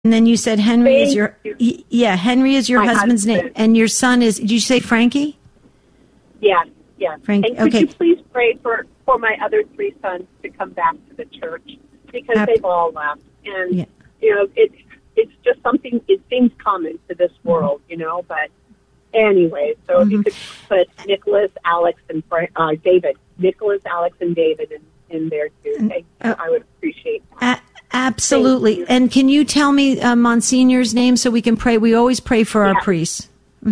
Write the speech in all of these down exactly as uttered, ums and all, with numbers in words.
And then you said Henry Thank is your, you. yeah, Henry is your My husband's husband. name. And your son is, did you say Frankie? Yes, yes. Frank- and could okay. you please pray for, for my other three sons to come back to the church because Ab- they've all left. And, Yeah. you know, it, it's just something, it seems common to this world, you know, but anyway, so Mm-hmm. if you could put Nicholas, Alex, and Fra- uh, David, Nicholas, Alex, and David in, in there too, Thank you. uh, I would appreciate that. A- absolutely. Thank you. And can you tell me uh, Monsignor's name so we can pray? We always pray for our Yeah. priests.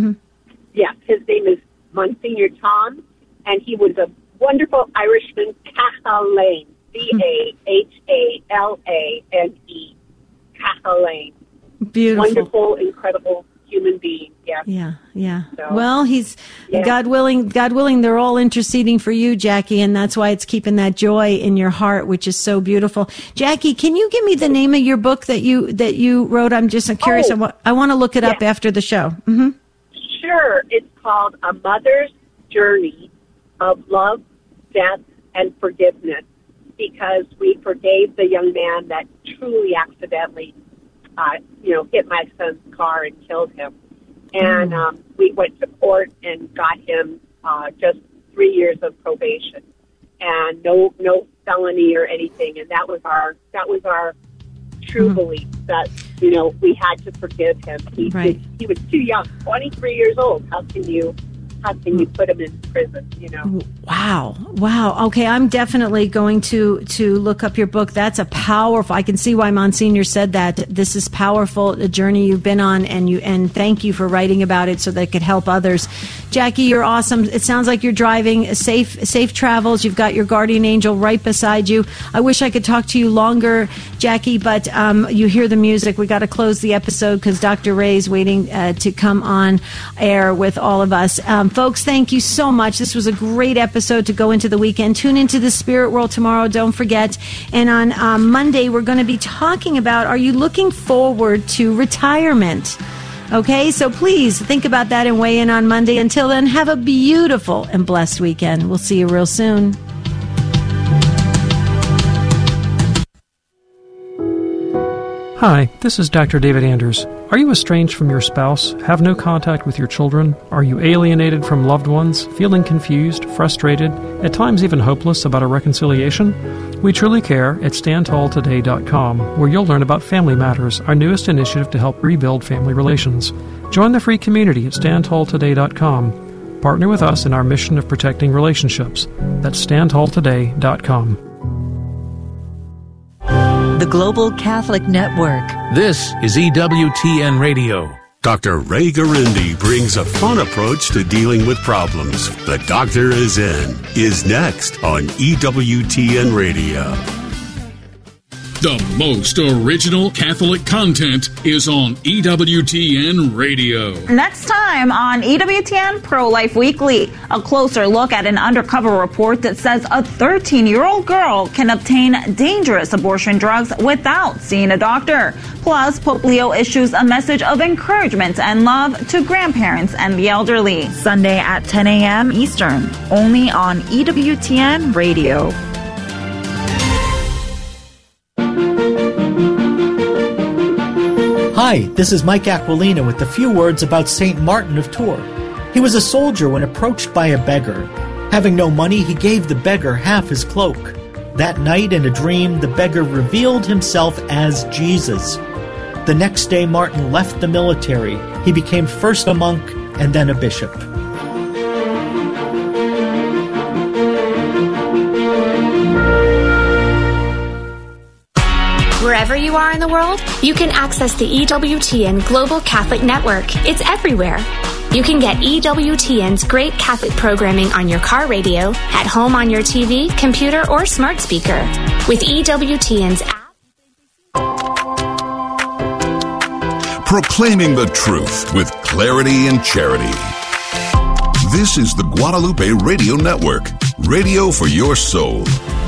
Yes, his name is Monsignor Tom, and he was a wonderful Irishman, Cahalain, C A H A L A N E, Cahalain. Beautiful. Wonderful, incredible human being, yes. Yeah, yeah. So, well, he's yeah. God willing. God willing, they're all interceding for you, Jackie, and that's why it's keeping that joy in your heart, which is so beautiful. Jackie, can you give me the name of your book that you that you wrote? I'm just I'm curious. Oh, I, wa- I want to look it up yeah. after the show. Mm-hmm. Sure, it's called A Mother's Journey of Love, Death, and Forgiveness, because we forgave the young man that truly accidentally Uh, you know, hit my son's car and killed him. And um, we went to court and got him uh, just three years of probation and no no felony or anything. And that was our that was our true Mm-hmm. belief that, you know, we had to forgive him. He Right. was, he was too young, twenty-three years old. How can you how can you put him in prison? You know. Wow. Wow. Okay. I'm definitely going to, to look up your book. That's a powerful, I can see why Monsignor said that. This is powerful, a journey you've been on, and you, and thank you for writing about it so that it could help others. Jackie, you're awesome. It sounds like you're driving safe, safe travels. You've got your guardian angel right beside you. I wish I could talk to you longer, Jackie, but, um, you hear the music. We got to close the episode because Doctor Ray's waiting uh, to come on air with all of us. Um, folks, thank you so much. This was a great episode to go into the weekend. Tune into the Spirit World tomorrow. Don't forget. And on um, Monday, we're going to be talking about, are you looking forward to retirement? Okay, so please think about that and weigh in on Monday. Until then, have a beautiful and blessed weekend. We'll see you real soon. Hi, this is Doctor David Anders. Are you estranged from your spouse, have no contact with your children? Are you alienated from loved ones, feeling confused, frustrated, at times even hopeless about a reconciliation? We truly care at stand tall today dot com, where you'll learn about Family Matters, our newest initiative to help rebuild family relations. Join the free community at stand tall today dot com. Partner with us in our mission of protecting relationships. That's stand tall today dot com. The Global Catholic Network. This is E W T N Radio. Doctor Ray Garindi brings a fun approach to dealing with problems. The Doctor is in is next on E W T N Radio. The most original Catholic content is on E W T N Radio. Next time on E W T N Pro-Life Weekly, a closer look at an undercover report that says a thirteen-year-old girl can obtain dangerous abortion drugs without seeing a doctor. Plus, Pope Leo issues a message of encouragement and love to grandparents and the elderly. Sunday at ten a.m. Eastern, only on E W T N Radio. Hi, this is Mike Aquilina with a few words about Saint Martin of Tours. He was a soldier when approached by a beggar. Having no money, he gave the beggar half his cloak. That night, in a dream, the beggar revealed himself as Jesus. The next day, Martin left the military. He became first a monk and then a bishop. Wherever you are in the world, you can access the E W T N Global Catholic Network. It's everywhere. You can get E W T N's great Catholic programming on your car radio, at home on your T V, computer, or smart speaker. With E W T N's app. Proclaiming the truth with clarity and charity. This is the Guadalupe Radio Network. Radio for your soul.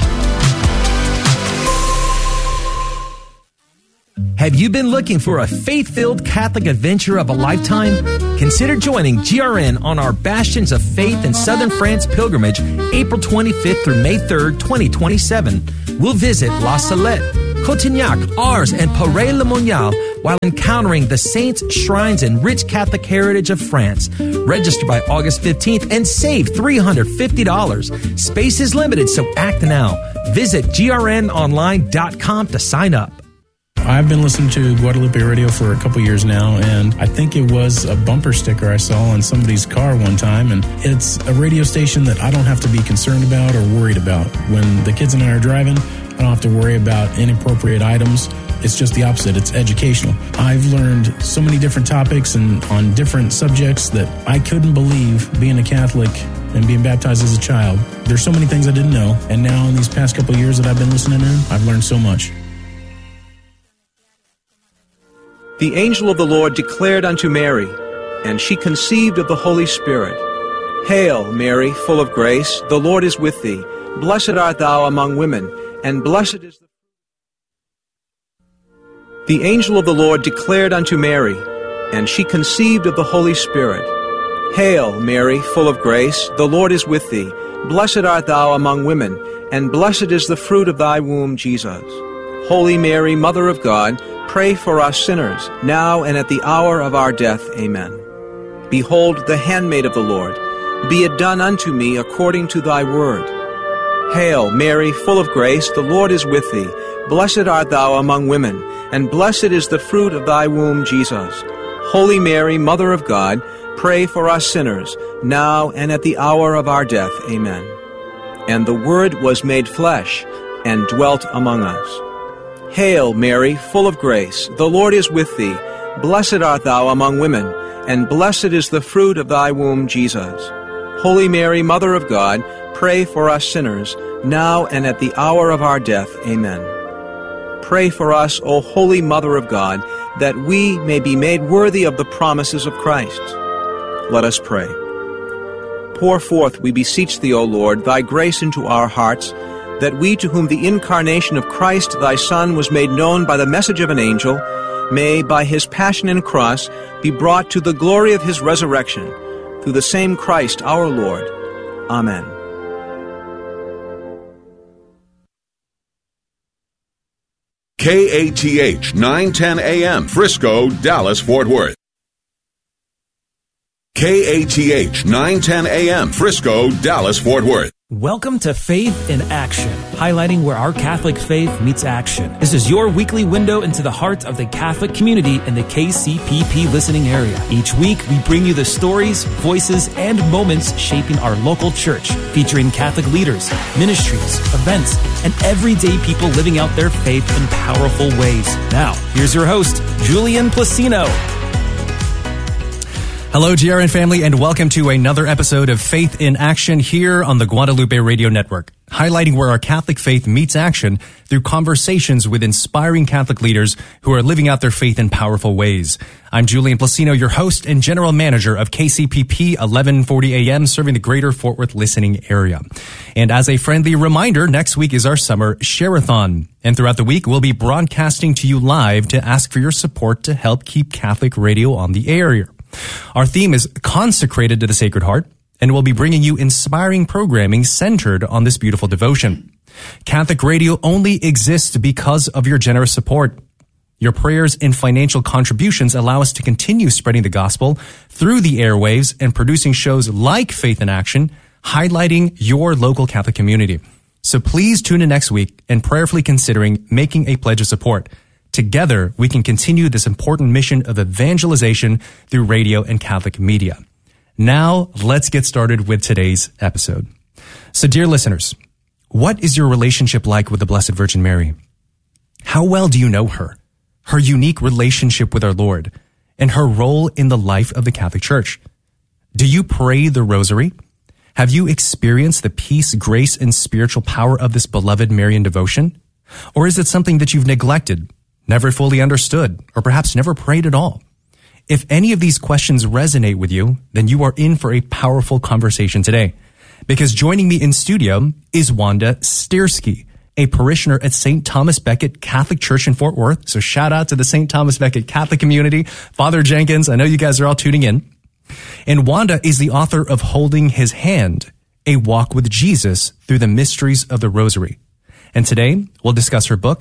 Have you been looking for a faith-filled Catholic adventure of a lifetime? Consider joining G R N on our Bastions of Faith in Southern France pilgrimage, April twenty-fifth through May third, twenty twenty-seven. We'll visit La Salette, Cotignac, Ars, and Paray-le-Monial while encountering the saints, shrines, and rich Catholic heritage of France. Register by August fifteenth and save three hundred fifty dollars. Space is limited, so act now. Visit G R N online dot com to sign up. I've been listening to Guadalupe Radio for a couple years now, and I think it was a bumper sticker I saw on somebody's car one time, and it's a radio station that I don't have to be concerned about or worried about. When the kids and I are driving, I don't have to worry about inappropriate items. It's just the opposite. It's educational. I've learned so many different topics and on different subjects that I couldn't believe being a Catholic and being baptized as a child. There's so many things I didn't know, and now in these past couple of years that I've been listening in, I've learned so much. The angel of the Lord declared unto Mary, and she conceived of the Holy Spirit. Hail, Mary, full of grace, the Lord is with thee. Blessed art thou among women, and blessed is the... The angel of the Lord declared unto Mary, and she conceived of the Holy Spirit. Hail, Mary, full of grace, the Lord is with thee. Blessed art thou among women, and blessed is the fruit of thy womb, Jesus. Holy Mary, Mother of God, pray for us sinners, now and at the hour of our death. Amen. Behold, the handmaid of the Lord. Be it done unto me according to thy word. Hail, Mary, full of grace, the Lord is with thee. Blessed art thou among women, and blessed is the fruit of thy womb, Jesus. Holy Mary, Mother of God, pray for us sinners, now and at the hour of our death. Amen. And the Word was made flesh, and dwelt among us. Hail, Mary, full of grace, the Lord is with thee. Blessed art thou among women, and blessed is the fruit of thy womb, Jesus. Holy Mary, Mother of God, pray for us sinners, now and at the hour of our death. Amen. Pray for us, O Holy Mother of God, that we may be made worthy of the promises of Christ. Let us pray. Pour forth, we beseech thee, O Lord, thy grace into our hearts, that we, to whom the incarnation of Christ thy Son was made known by the message of an angel, may, by his passion and cross, be brought to the glory of his resurrection, through the same Christ our Lord. Amen. K A T H nine ten A M, Frisco, Dallas, Fort Worth. K A T H nine ten A M, Frisco, Dallas, Fort Worth. Welcome to Faith in Action, highlighting where our Catholic faith meets action. This is your weekly window into the heart of the Catholic community in the K C P P listening area. Each week, we bring you the stories, voices, and moments shaping our local church, featuring Catholic leaders, ministries, events, and everyday people living out their faith in powerful ways. Now, here's your host, Julian Placino. Hello, G R N family, and welcome to another episode of Faith in Action here on the Guadalupe Radio Network, highlighting where our Catholic faith meets action through conversations with inspiring Catholic leaders who are living out their faith in powerful ways. I'm Julian Placino, your host and general manager of K C P P eleven forty A M, serving the greater Fort Worth listening area. And as a friendly reminder, next week is our summer share-a-thon. And throughout the week, we'll be broadcasting to you live to ask for your support to help keep Catholic radio on the air here. Our theme is consecrated to the Sacred Heart, and we'll be bringing you inspiring programming centered on this beautiful devotion. Catholic radio only exists because of your generous support. Your prayers and financial contributions allow us to continue spreading the gospel through the airwaves and producing shows like Faith in Action, highlighting your local Catholic community. So please tune in next week and prayerfully considering making a pledge of support. Together, we can continue this important mission of evangelization through radio and Catholic media. Now, let's get started with today's episode. So, dear listeners, what is your relationship like with the Blessed Virgin Mary? How well do you know her, her unique relationship with our Lord, and her role in the life of the Catholic Church? Do you pray the Rosary? Have you experienced the peace, grace, and spiritual power of this beloved Marian devotion? Or is it something that you've neglected, never fully understood, or perhaps never prayed at all? If any of these questions resonate with you, then you are in for a powerful conversation today. Because joining me in studio is Wanda Stiersky, a parishioner at Saint Thomas Becket Catholic Church in Fort Worth. So shout out to the Saint Thomas Becket Catholic community. Father Jenkins, I know you guys are all tuning in. And Wanda is the author of Holding His Hand, A Walk with Jesus Through the Mysteries of the Rosary. And today we'll discuss her book,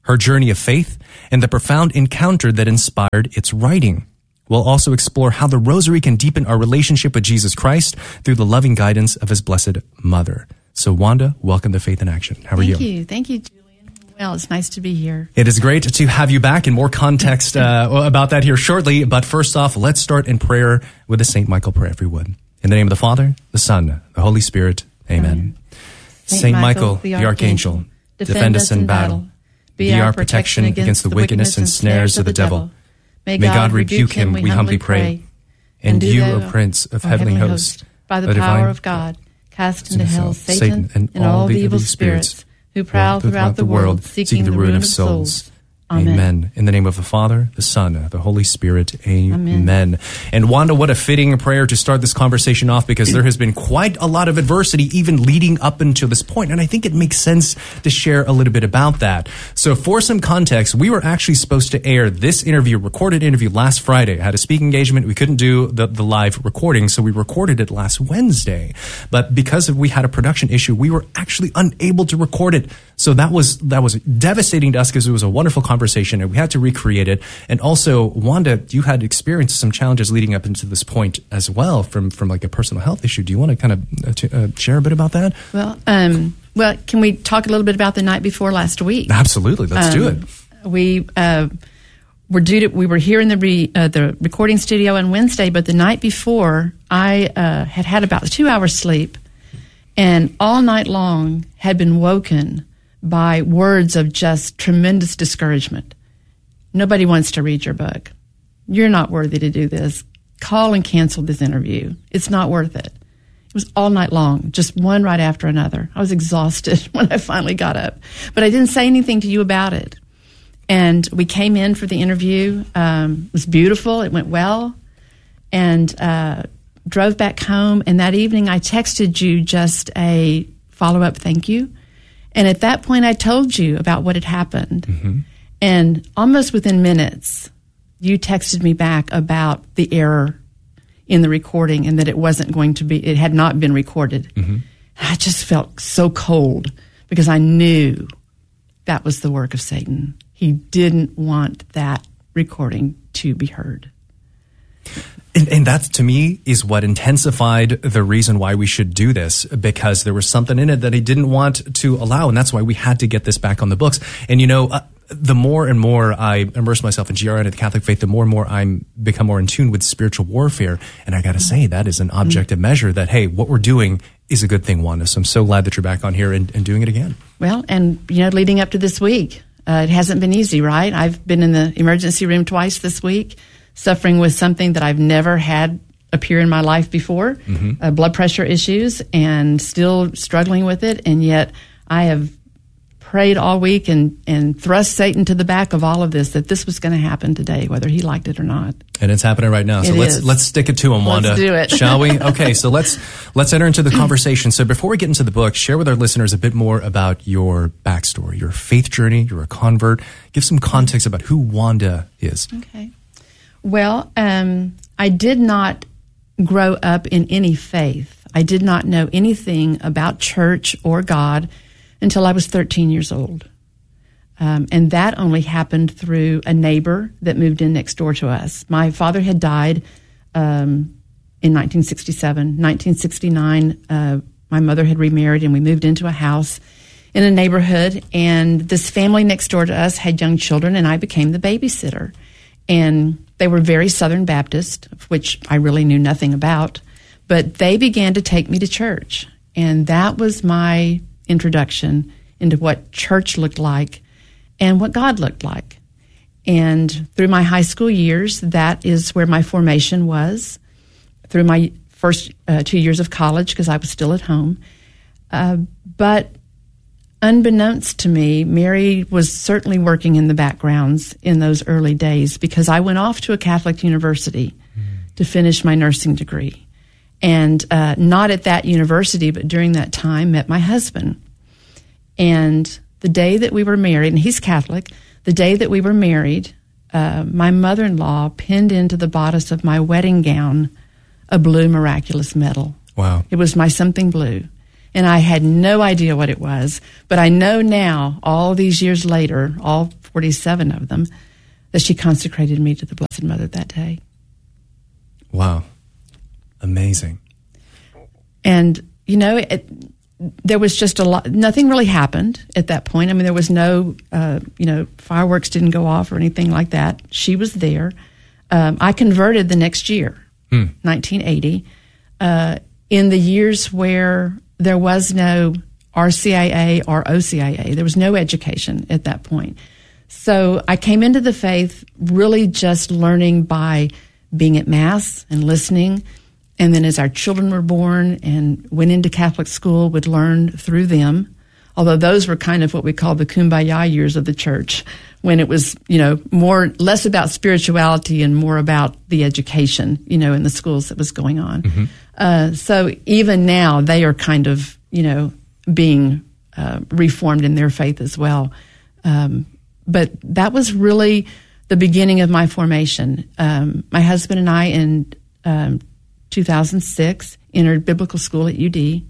her journey of faith, and the profound encounter that inspired its writing. We'll also explore how the Rosary can deepen our relationship with Jesus Christ through the loving guidance of His Blessed Mother. So, Wanda, welcome to Faith in Action. How are you? Thank you. Thank you, Julian. Well, it's nice to be here. It is great to have you back, and more context uh, about that here shortly. But first off, let's start in prayer with the Saint Michael prayer, everyone. In the name of the Father, the Son, the Holy Spirit. Amen. Amen. Saint, Saint Michael, the Archangel, Archangel defend, defend us in battle. battle. Be our protection against the wickedness and snares of the devil. May God, May God rebuke him, we humbly pray. And you, O Prince of heavenly host, by the power of God, cast into hell Satan and all the evil spirits who prowl throughout the world, seeking the ruin of souls. Amen. Amen. In the name of the Father, the Son, the Holy Spirit. Amen. Amen. And Wanda, what a fitting prayer to start this conversation off, because there has been quite a lot of adversity even leading up until this point. And I think it makes sense to share a little bit about that. So for some context, we were actually supposed to air this interview, recorded interview last Friday. I had a speaking engagement. We couldn't do the, the live recording, so we recorded it last Wednesday. But because we had a production issue, we were actually unable to record it. So that was, that was devastating to us, because it was a wonderful conversation. Conversation, and we had to recreate it. And also, Wanda, you had experienced some challenges leading up into this point as well, from from like a personal health issue. Do you want to kind of uh, t- uh, share a bit about that? Well, um, well, can we talk a little bit about the night before last week? Absolutely, let's um, do it. We uh, were due to, we were here in the re, uh, the recording studio on Wednesday, but the night before, I uh, had had about two hours sleep, and all night long had been woken by words of just tremendous discouragement. Nobody wants to read your book. You're not worthy to do this. Call and cancel this interview. It's not worth it. It was all night long, just one right after another. I was exhausted when I finally got up. But I didn't say anything to you about it. And we came in for the interview. Um, it was beautiful. It went well. And uh, drove back home. And that evening I texted you just a follow-up thank you. And at that point, I told you about what had happened. Mm-hmm. And almost within minutes, you texted me back about the error in the recording and that it wasn't going to be, it had not been recorded. Mm-hmm. I just felt so cold, because I knew that was the work of Satan. He didn't want that recording to be heard. And, and that, to me, is what intensified the reason why we should do this, because there was something in it that he didn't want to allow, and that's why we had to get this back on the books. And, you know, uh, the more and more I immerse myself in G R N and the Catholic faith, the more and more I'm become more in tune with spiritual warfare. And I got to say, that is an objective mm-hmm. measure that, hey, what we're doing is a good thing, Wanda. So I'm so glad that you're back on here and, and doing it again. Well, and, you know, leading up to this week, uh, it hasn't been easy, right? I've been in the emergency room twice this week, suffering with something that I've never had appear in my life before, mm-hmm. uh, blood pressure issues, and still struggling with it. And yet I have prayed all week and, and thrust Satan to the back of all of this, that this was going to happen today, whether he liked it or not. And it's happening right now. So it let's is. let's stick it to him, Wanda. Let's do it. Shall we? Okay, so let's let's enter into the conversation. So before we get into the book, share with our listeners a bit more about your backstory, your faith journey. You're a convert. Give some context about who Wanda is. Okay. Well, um, I did not grow up in any faith. I did not know anything about church or God until I was thirteen years old. Um, and that only happened through a neighbor that moved in next door to us. My father had died um, in nineteen sixty-seven. nineteen sixty-nine, uh, my mother had remarried, and we moved into a house in a neighborhood. And this family next door to us had young children, and I became the babysitter. And they were very Southern Baptist, which I really knew nothing about. But they began to take me to church. And that was my introduction into what church looked like and what God looked like. And through my high school years, that is where my formation was. Through my first uh, two years of college, because I was still at home. Uh, but unbeknownst to me, Mary was certainly working in the backgrounds in those early days, because I went off to a Catholic university mm. to finish my nursing degree. And uh, not at that university, but during that time, met my husband. And the day that we were married, and he's Catholic, the day that we were married, uh, my mother-in-law pinned into the bodice of my wedding gown a blue miraculous medal. Wow. It was my something blue. And I had no idea what it was. But I know now, all these years later, all forty-seven of them, that she consecrated me to the Blessed Mother that day. Wow. Amazing. And, you know, it, there was just a lot, nothing really happened at that point. I mean, there was no, uh, you know, fireworks didn't go off or anything like that. She was there. Um, I converted the next year, hmm. nineteen eighty, uh, in the years where there was no R C I A or O C I A. There was no education at that point. So I came into the faith really just learning by being at Mass and listening. And then as our children were born and went into Catholic school, would learn through them. Although those were kind of what we call the kumbaya years of the church, when it was, you know, more, less about spirituality and more about the education, you know, in the schools that was going on. Mm-hmm. Uh, so even now they are kind of, you know, being uh, reformed in their faith as well. Um, but that was really the beginning of my formation. Um, my husband and I in um, two thousand six entered biblical school at U D,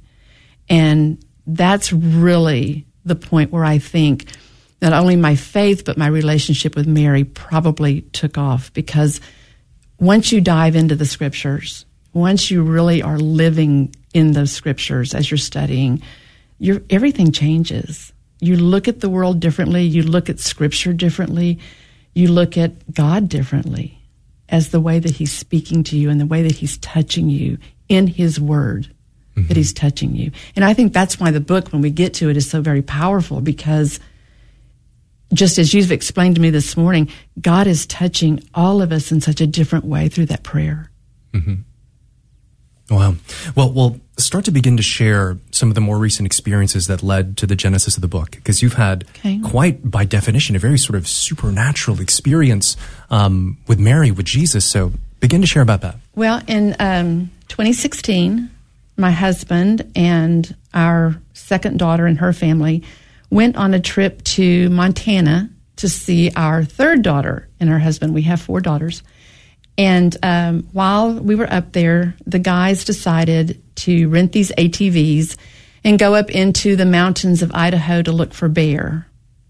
and that's really the point where I think not only my faith but my relationship with Mary probably took off, because once you dive into the scriptures, once you really are living in those scriptures as you're studying, you're, everything changes. You look at the world differently. You look at scripture differently. You look at God differently as the way that he's speaking to you and the way that he's touching you in his word, mm-hmm. that he's touching you. And I think that's why the book, when we get to it, is so very powerful, because just as you've explained to me this morning, God is touching all of us in such a different way through that prayer. Mm-hmm. Wow. Well, we'll start to begin to share some of the more recent experiences that led to the genesis of the book, because you've had okay. quite, by definition, a very sort of supernatural experience um, with Mary, with Jesus. So begin to share about that. Well, in um, twenty sixteen, my husband and our second daughter and her family went on a trip to Montana to see our third daughter and her husband. We have four daughters. And um, while we were up there, the guys decided to rent these A T Vs and go up into the mountains of Idaho to look for bear.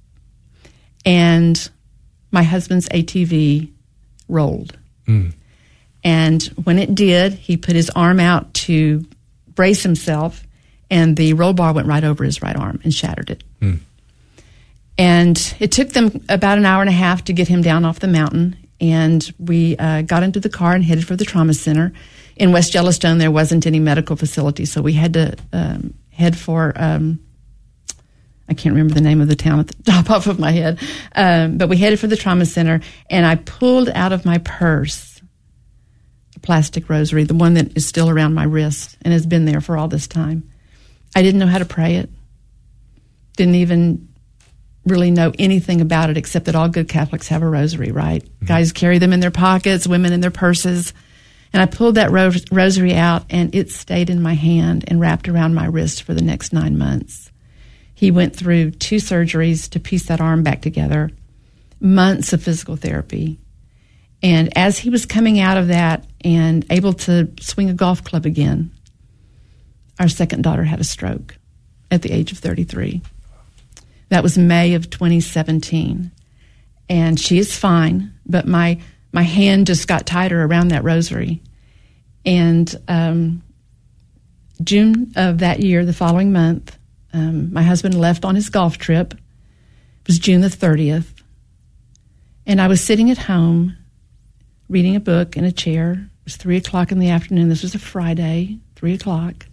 And my husband's A T V rolled. Mm. And when it did, he put his arm out to brace himself, and the roll bar went right over his right arm and shattered it. Mm. And it took them about an hour and a half to get him down off the mountain. And we uh, got into the car and headed for the trauma center. In West Yellowstone, there wasn't any medical facility, so we had to um, head for, um, I can't remember the name of the town at the top off of my head, um, but we headed for the trauma center, and I pulled out of my purse a plastic rosary, the one that is still around my wrist and has been there for all this time. I didn't know how to pray it, didn't even really know anything about it, except that all good Catholics have a rosary, right? Mm-hmm. Guys carry them in their pockets, women in their purses. And I pulled that ro- rosary out, and it stayed in my hand and wrapped around my wrist for the next nine months. He went through two surgeries to piece that arm back together, months of physical therapy. And as he was coming out of that and able to swing a golf club again, our second daughter had a stroke at the age of thirty-three. That was May of twenty seventeen. And she is fine, but my my hand just got tighter around that rosary. And um, June of that year, the following month, um, my husband left on his golf trip. It was June the thirtieth. And I was sitting at home reading a book in a chair. It was three o'clock in the afternoon. This was a Friday, three o'clock.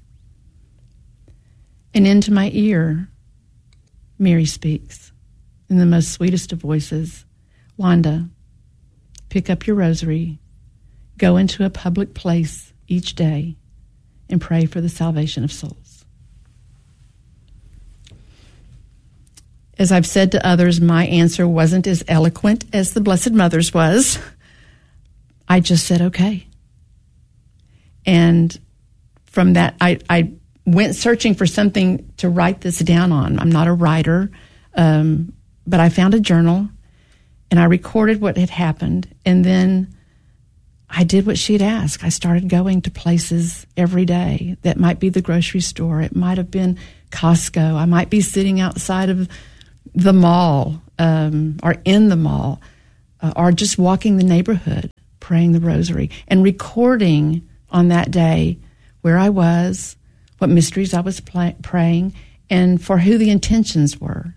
And into my ear, Mary speaks in the most sweetest of voices. Wanda, pick up your rosary, go into a public place each day, and pray for the salvation of souls. As I've said to others, my answer wasn't as eloquent as the Blessed Mother's was. I just said, okay. And from that, I, I went searching for something to write this down on. I'm not a writer, um, but I found a journal, and I recorded what had happened. And then I I did what she'd asked. I started going to places every day. That might be the grocery store. It might have been Costco. I might be sitting outside of the mall um, or in the mall uh, or just walking the neighborhood, praying the rosary and recording on that day where I was, what mysteries I was play- praying, and for who the intentions were.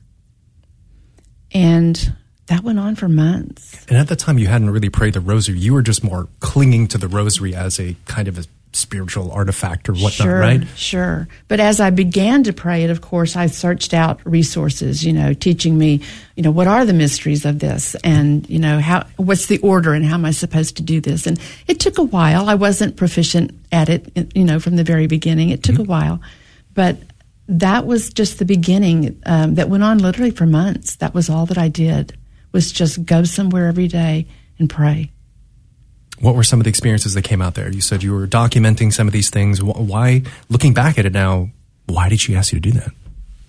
And that went on for months. And at that time, you hadn't really prayed the rosary. You were just more clinging to the rosary as a kind of a spiritual artifact or whatnot, sure, right? Sure. But as I began to pray it, of course, I searched out resources, you know, teaching me, you know, what are the mysteries of this? And, you know, how, what's the order and how am I supposed to do this? And it took a while. I wasn't proficient at it, you know, from the very beginning. It took mm-hmm. a while. But that was just the beginning um, that went on literally for months. That was all that I did, was just go somewhere every day and pray. What were some of the experiences that came out there? You said you were documenting some of these things. Why, looking back at it now, why did she ask you to do that?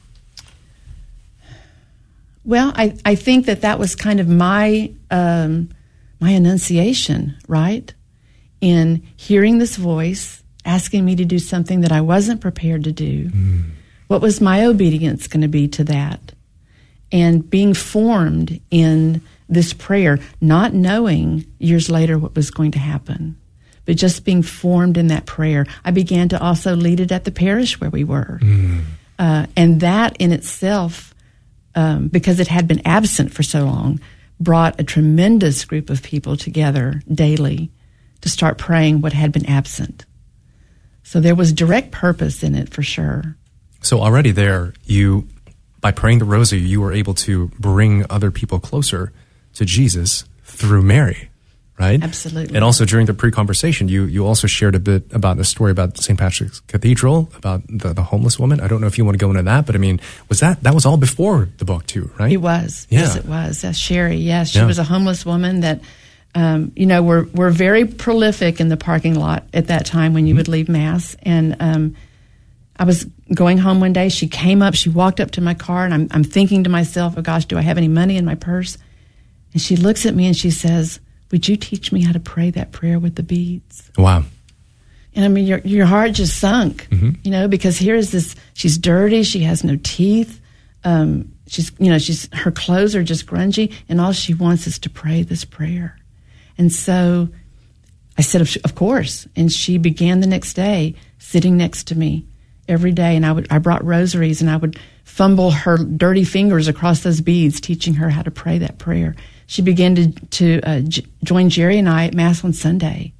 Well, I, I think that that was kind of my um, my enunciation, right? In hearing this voice, asking me to do something that I wasn't prepared to do. Mm. What was my obedience going to be to that? And being formed in this prayer, not knowing years later what was going to happen, but just being formed in that prayer. I began to also lead it at the parish where we were. Mm. Uh, and that in itself, um, because it had been absent for so long, brought a tremendous group of people together daily to start praying what had been absent. So there was direct purpose in it for sure. So already there, you, by praying the rosary, you were able to bring other people closer to Jesus through Mary, right? Absolutely. And also during the pre-conversation, you, you also shared a bit about the story about Saint Patrick's Cathedral, about the, the homeless woman. I don't know if you want to go into that, but I mean, was that, that was all before the book too, right? It was. Yeah. Yes, it was. That's Sherry. Yes, she yeah. was a homeless woman that, um, you know, we're, we're very prolific in the parking lot at that time when you mm-hmm. would leave Mass. And, um, I was going home one day. She came up, she walked up to my car, and I'm, I'm thinking to myself, oh gosh, do I have any money in my purse? And she looks at me and she says, would you teach me how to pray that prayer with the beads? Wow. And I mean, your your heart just sunk, mm-hmm. you know, because here is this, she's dirty, she has no teeth, um, she's, you know, she's, her clothes are just grungy, and all she wants is to pray this prayer. And so I said, of, of course. And she began the next day sitting next to me every day, and I would I brought rosaries, and I would fumble her dirty fingers across those beads, teaching her how to pray that prayer. She began to to uh, j- join Jerry and I at Mass on Sunday,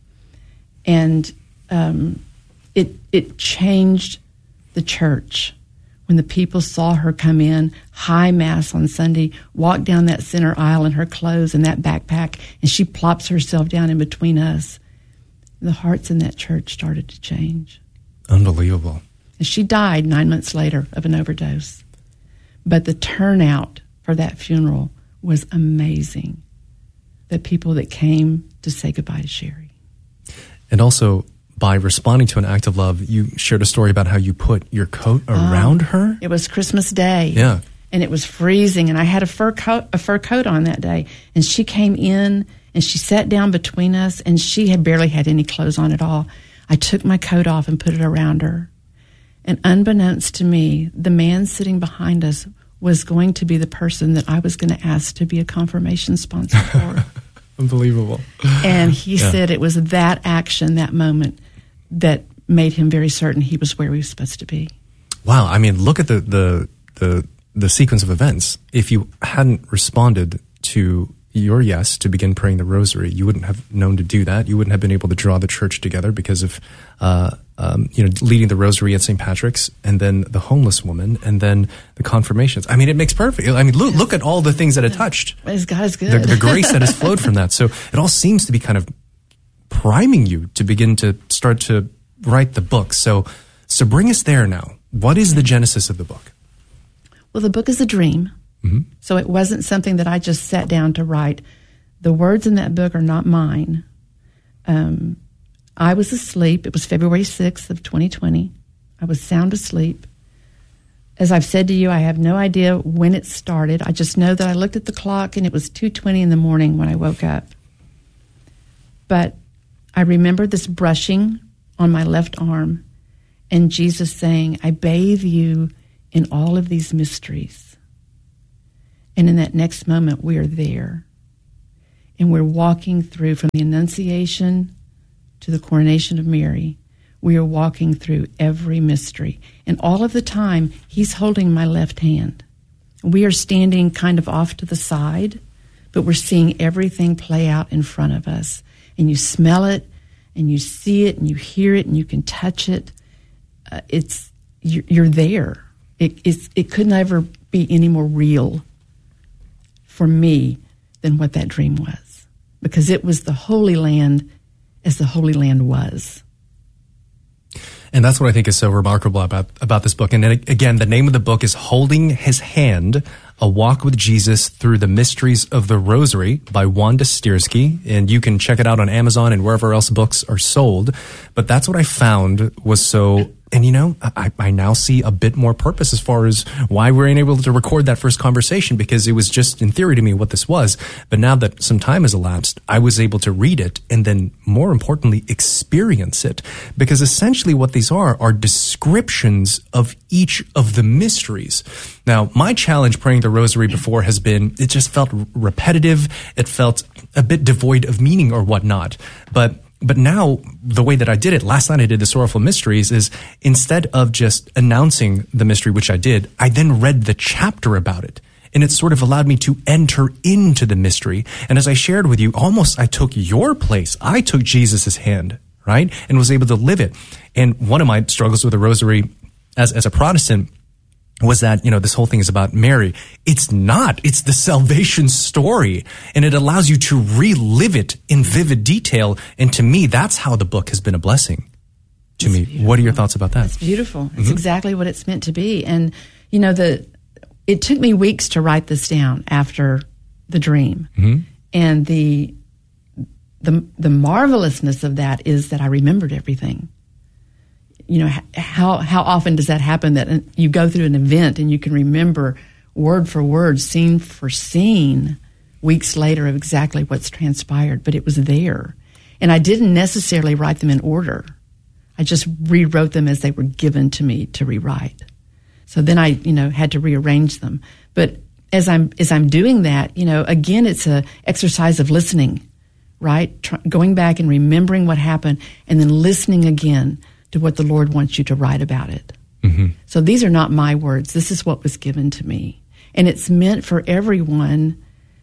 and um, it it changed the church when the people saw her come in high Mass on Sunday, walk down that center aisle in her clothes and that backpack, and she plops herself down in between us. The hearts in that church started to change. Unbelievable. And she died nine months later of an overdose. But the turnout for that funeral was amazing. The people that came to say goodbye to Sherry. And also, by responding to an act of love, you shared a story about how you put your coat around um, her. It was Christmas Day. Yeah. And it was freezing, and I had a fur coat, a fur coat on that day. And she came in, and she sat down between us, and she had barely had any clothes on at all. I took my coat off and put it around her. And unbeknownst to me, the man sitting behind us was going to be the person that I was going to ask to be a confirmation sponsor for. Unbelievable. And he yeah. said it was that action, that moment, that made him very certain he was where he was supposed to be. Wow. I mean, look at the, the, the, the sequence of events. If you hadn't responded to your yes to begin praying the rosary, you wouldn't have known to do that. You wouldn't have been able to draw the church together because of, uh, um, you know, leading the rosary at Saint Patrick's, and then the homeless woman, and then the confirmations. I mean, it makes perfect. I mean, look, look at all the things that it touched. God is good. The, the grace that has flowed from that. So it all seems to be kind of priming you to begin to start to write the book. So, so bring us there now. What is the genesis of the book? Well, the book is a dream. Mm-hmm. So it wasn't something that I just sat down to write. The words in that book are not mine. Um, I was asleep. It was February sixth of twenty twenty. I was sound asleep. As I've said to you, I have no idea when it started. I just know that I looked at the clock and it was two twenty in the morning when I woke up. But I remember this brushing on my left arm and Jesus saying, I bathe you in all of these mysteries. And in that next moment, we are there. And we're walking through from the Annunciation to the coronation of Mary. We are walking through every mystery. And all of the time, he's holding my left hand. We are standing kind of off to the side, but we're seeing everything play out in front of us. And you smell it, and you see it, and you hear it, and you can touch it. Uh, it's you're, you're there. It, it's, it could never be any more real for me than what that dream was, because it was the Holy Land as the Holy Land was. And that's what I think is so remarkable about, about this book. And again, the name of the book is Holding His Hand, A Walk with Jesus Through the Mysteries of the Rosary by Wanda Stiersky. And you can check it out on Amazon and wherever else books are sold. But that's what I found was so... And, you know, I, I now see a bit more purpose as far as why we weren't able to record that first conversation, because it was just in theory to me what this was. But now that some time has elapsed, I was able to read it and then, more importantly, experience it. Because essentially what these are are descriptions of each of the mysteries. Now, my challenge praying the rosary before has been, it just felt repetitive. It felt a bit devoid of meaning or whatnot. But But now, the way that I did it, last night I did the Sorrowful Mysteries, is instead of just announcing the mystery, which I did, I then read the chapter about it. And it sort of allowed me to enter into the mystery. And as I shared with you, almost I took your place. I took Jesus' hand, right? And was able to live it. And one of my struggles with the rosary as, as a Protestant was that, you know, this whole thing is about Mary. It's not. It's the salvation story. And it allows you to relive it in vivid detail. And to me, that's how the book has been a blessing to me. Beautiful. What are your thoughts about that? It's beautiful. It's mm-hmm. exactly what it's meant to be. And, you know, the it took me weeks to write this down after the dream. Mm-hmm. And the the the marvelousness of that is that I remembered everything. You know, how how often does that happen, that you go through an event and you can remember word for word, scene for scene, weeks later of exactly what's transpired, but it was there. And I didn't necessarily write them in order. I just rewrote them as they were given to me to rewrite. So then I, you know, had to rearrange them. But as I'm as I'm doing that, you know, again, it's a exercise of listening, right? Try, going back and remembering what happened and then listening again to what the Lord wants you to write about it. Mm-hmm. So these are not my words. This is what was given to me. And it's meant for everyone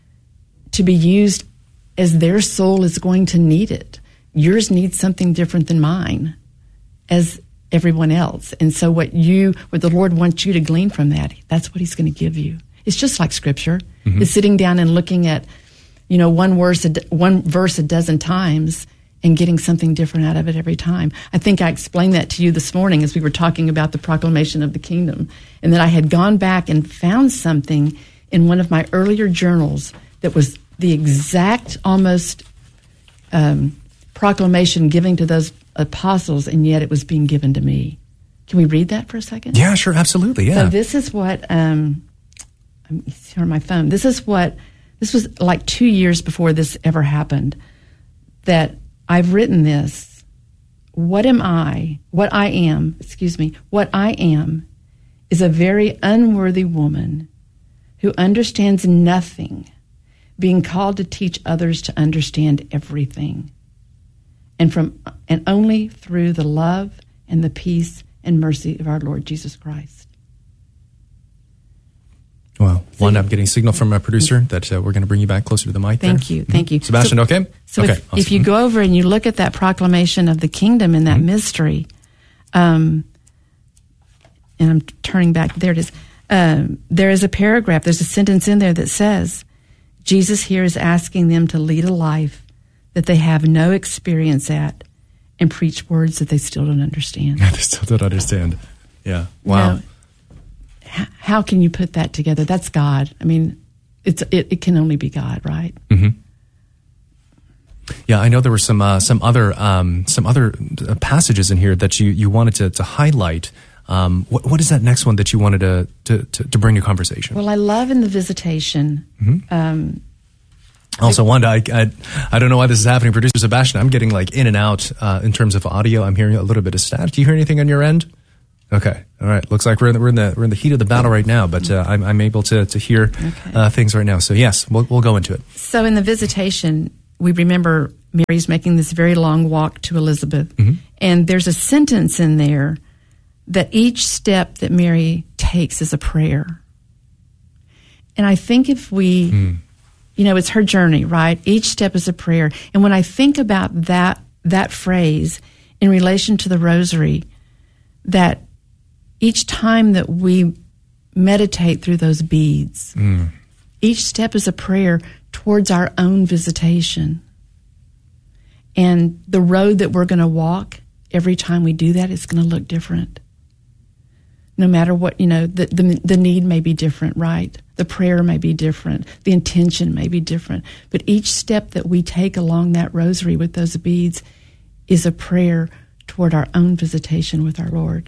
to be used as their soul is going to need it. Yours needs something different than mine, as everyone else. And so what you, what the Lord wants you to glean from that, that's what he's going to give you. It's just like Scripture. Mm-hmm. It's sitting down and looking at, you know, one verse, one verse a dozen times and getting something different out of it every time. I think I explained that to you this morning as we were talking about the proclamation of the kingdom, and that I had gone back and found something in one of my earlier journals that was the exact, almost, um, proclamation given to those apostles, and yet it was being given to me. Can we read that for a second? Yeah, sure, absolutely, yeah. So this is what, um, I'm here on my phone. This is what, this was like two years before this ever happened, that I've written this. What am I? What I am, excuse me, what I am is a very unworthy woman who understands nothing, being called to teach others to understand everything. And from and only through the love and the peace and mercy of our Lord Jesus Christ. Wow. One, I'm getting a signal from my producer that uh, we're going to bring you back closer to the mic. Thank there. you. Thank you. Sebastian, so, okay? So okay. If, awesome. if you go over and you look at that proclamation of the kingdom and that mm-hmm. mystery, um, and I'm turning back, there it is. Um, there is a paragraph, there's a sentence in there that says, Jesus here is asking them to lead a life that they have no experience at and preach words that they still don't understand. Yeah, they still don't understand. Yeah. Wow. Now, how can you put that together? That's God. I mean, it's it, it can only be God, right? Mm-hmm. Yeah, I know there were some uh, some other um, some other passages in here that you, you wanted to, to highlight. Um, what what is that next one that you wanted to to, to, to bring to conversation? Well, I love in the Visitation. Mm-hmm. Um, Also, Wanda, I, I I don't know why this is happening. Producer Sebastian, I'm getting like in and out uh, in terms of audio. I'm hearing a little bit of static. Do you hear anything on your end? Okay, all right. Looks like we're in the, we're in the we're in the heat of the battle right now, but uh, I'm I'm able to to hear okay. uh, things right now. So yes, we'll we'll go into it. So in the visitation, we remember Mary's making this very long walk to Elizabeth, mm-hmm. and there's a sentence in there that each step that Mary takes is a prayer. And I think if we, mm. you know, it's her journey, right? Each step is a prayer. And when I think about that that phrase in relation to the rosary, that each time that we meditate through those beads, mm. each step is a prayer towards our own visitation. And the road that we're going to walk every time we do that is going to look different. No matter what, you know, the, the the need may be different, right? The prayer may be different. The intention may be different. But each step that we take along that rosary with those beads is a prayer toward our own visitation with our Lord.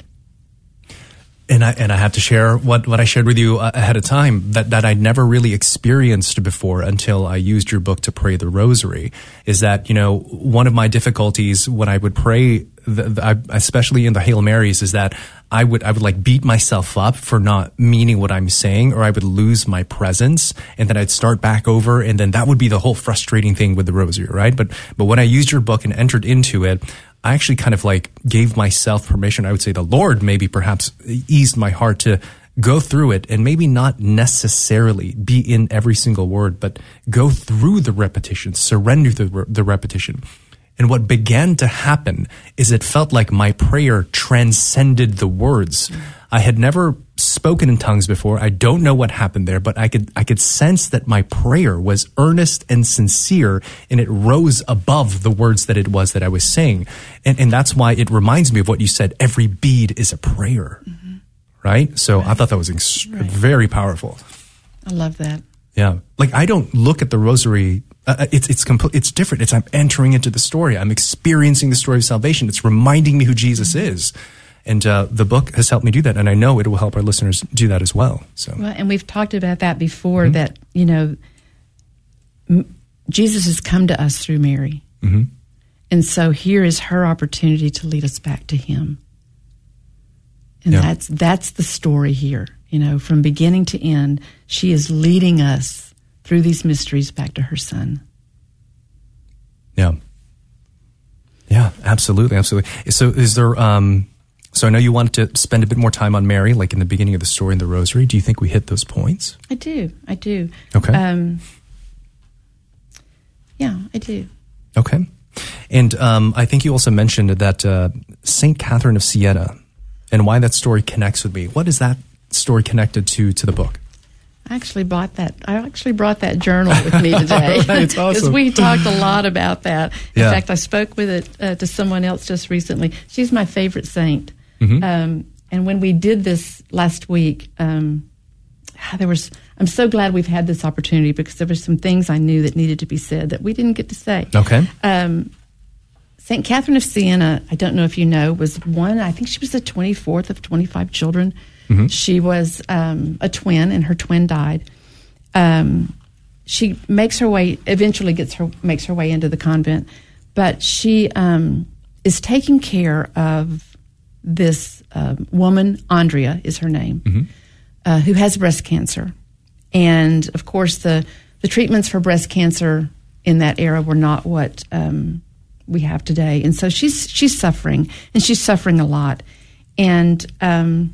And I and I have to share what, what I shared with you ahead of time that, that I'd never really experienced before until I used your book to pray the rosary, is that, you know, one of my difficulties when I would pray, the, the, I, especially in the Hail Marys, is that I would I would like beat myself up for not meaning what I'm saying, or I would lose my presence, and then I'd start back over, and then that would be the whole frustrating thing with the rosary, right? But but when I used your book and entered into it, I actually kind of like gave myself permission. I would say the Lord maybe perhaps eased my heart to go through it and maybe not necessarily be in every single word, but go through the repetition, surrender the, the repetition. And what began to happen is it felt like my prayer transcended the words. I had never spoken in tongues before. I don't know what happened there, but I could I could sense that my prayer was earnest and sincere, and it rose above the words that it was that I was saying. And, and that's why it reminds me of what you said. Every bead is a prayer, mm-hmm. right? So right. I thought that was ex- right. very powerful. I love that. Yeah. Like, I don't look at the rosary. Uh, it's it's compl- it's different. It's I'm entering into the story. I'm experiencing the story of salvation. It's reminding me who Jesus mm-hmm. is. And uh, the book has helped me do that, and I know it will help our listeners do that as well. So, well, and we've talked about that before. Mm-hmm. That you know, m- Jesus has come to us through Mary, mm-hmm. and so here is her opportunity to lead us back to Him. And yeah. that's that's the story here. You know, from beginning to end, she is leading us through these mysteries back to her Son. Yeah. Yeah. Absolutely. Absolutely. So, is there? Um, So I know you wanted to spend a bit more time on Mary, like in the beginning of the story in the Rosary. Do you think we hit those points? I do. I do. Okay. Um, yeah, I do. Okay. And um, I think you also mentioned that uh, Saint Catherine of Siena and why that story connects with me. What is that story connected to to the book? I actually bought that. I actually brought that journal with me today. Right, it's awesome. Because we talked a lot about that. In yeah. fact, I spoke with it uh, to someone else just recently. She's my favorite saint. Mm-hmm. Um, and when we did this last week, um, there was. I'm so glad we've had this opportunity because there were some things I knew that needed to be said that we didn't get to say. Okay. Um, Saint Catherine of Siena, I don't know if you know, was one. I think she was the twenty-fourth of twenty-five children. Mm-hmm. She was um, a twin, and her twin died. Um, she makes her way, eventually gets her makes her way into the convent, but she um, is taking care of this uh, woman. Andrea is her name, mm-hmm. uh, who has breast cancer, and of course the the treatments for breast cancer in that era were not what um, we have today, and so she's she's suffering, and she's suffering a lot, and. Um,